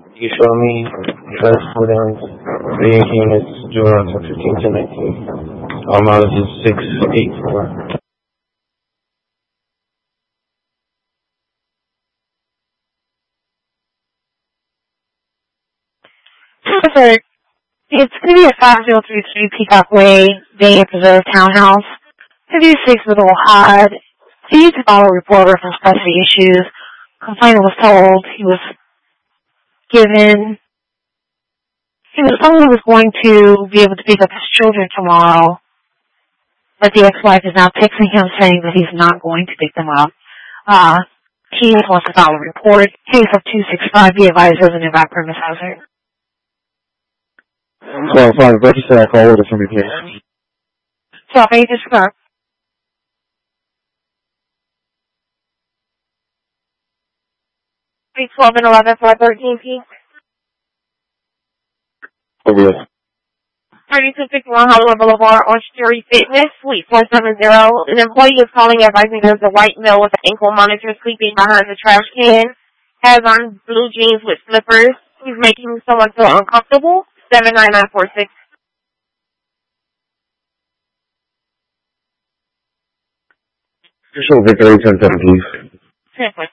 You show me address for them 318 units, July 15 to 19. Our mileage is 684. Perfect. It's going to be a 5033 Peacock Way, Bay Preserve Townhouse. 56 Little Hod. Please follow report reference custody issues. Complainant was told someone was going to be able to pick up his children tomorrow, but the ex-wife is now texting him saying that he's not going to pick them up. He just wants to file a report. Case of 265, be advised, doesn't involve premise hazard. Well, fine, but you said I call order from your case. So, may you just start? Suite 12 and 11 for 13P. Over this. 3261 Hollywood Boulevard, Orange Theory Fitness, Suite 470. An employee is calling advising there's a white male with an ankle monitor sleeping behind the trash can. Has on blue jeans with slippers. He's making someone feel uncomfortable. 79946. Official Victor 877, please. 1046.